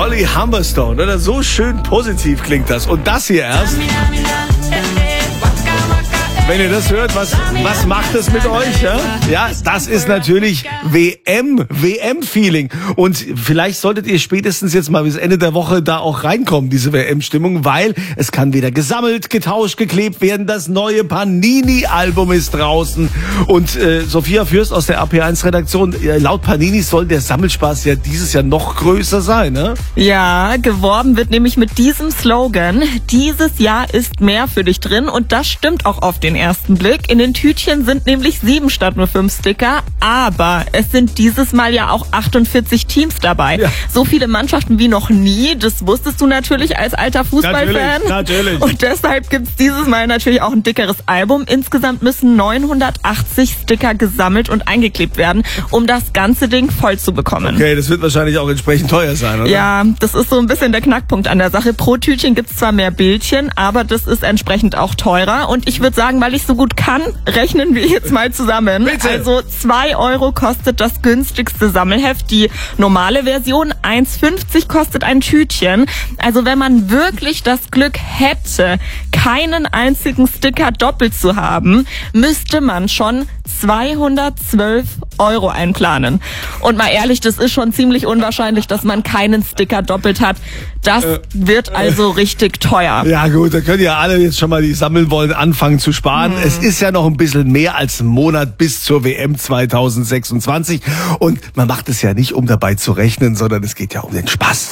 Holly Humberstone, oder? So schön positiv klingt das. Und das hier erst. Wenn ihr das hört, was macht es mit euch? Ja, das ist natürlich WM-Feeling. Und vielleicht solltet ihr spätestens jetzt mal bis Ende der Woche da auch reinkommen, diese WM-Stimmung, weil es kann wieder gesammelt, getauscht, geklebt werden. Das neue Panini-Album ist draußen. Und Sophia Fürst aus der AP1-Redaktion, laut Panini soll der Sammelspaß ja dieses Jahr noch größer sein, ne? Ja, geworben wird nämlich mit diesem Slogan: Dieses Jahr ist mehr für dich drin. Und das stimmt auch auf den ersten Blick. In den Tütchen sind nämlich 7 statt nur 5 Sticker, aber es sind dieses Mal ja auch 48 Teams dabei. Ja. So viele Mannschaften wie noch nie, das wusstest du natürlich als alter Fußballfan. Natürlich. Und deshalb gibt's dieses Mal natürlich auch ein dickeres Album. Insgesamt müssen 980 Sticker gesammelt und eingeklebt werden, um das ganze Ding voll zu bekommen. Okay, das wird wahrscheinlich auch entsprechend teuer sein, oder? Ja, das ist so ein bisschen der Knackpunkt an der Sache. Pro Tütchen gibt's zwar mehr Bildchen, aber das ist entsprechend auch teurer. Und ich würde sagen, weil ich so gut kann, rechnen wir jetzt mal zusammen. Bitte. Also 2 € kostet das günstigste Sammelheft. Die normale Version, 1,50 kostet ein Tütchen. Also wenn man wirklich das Glück hätte, keinen einzigen Sticker doppelt zu haben, müsste man schon 212 € einplanen. Und mal ehrlich, das ist schon ziemlich unwahrscheinlich, dass man keinen Sticker doppelt hat. Das wird also richtig teuer. Ja gut, da können ja alle jetzt schon mal, die sammeln wollen, anfangen zu sparen. Es ist ja noch ein bisschen mehr als ein Monat bis zur WM 2026. Und man macht es ja nicht, um dabei zu rechnen, sondern es geht ja um den Spaß.